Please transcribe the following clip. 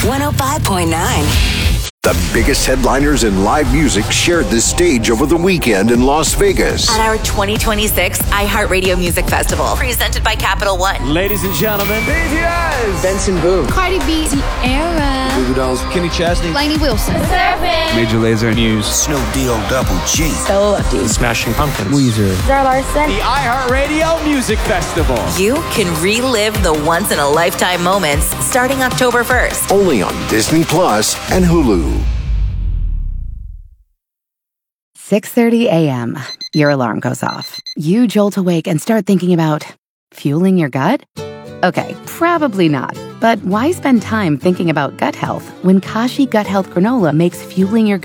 105.9. The biggest headliners in live music shared this stage over the weekend in Las Vegas. At our 2026 iHeartRadio Music Festival, presented by Capital One. Ladies and gentlemen, BTS, Benson Boone, Cardi B, Tierra, Goo Goo Dolls, Kenny Chesney, Lainey Wilson, Major Lazer, News, Snoop Deal Double G, Stella Lefty, Smashing Pumpkins, Weezer, Zara Larson. the iHeartRadio Music Festival. You can relive the once-in-a-lifetime moments starting October 1st. Only on Disney Plus and Hulu. 6:30 a.m. Your alarm goes off. You jolt awake and start thinking about fueling your gut? Okay, probably not. But why spend time thinking about gut health when Kashi Gut Health Granola makes fueling your gut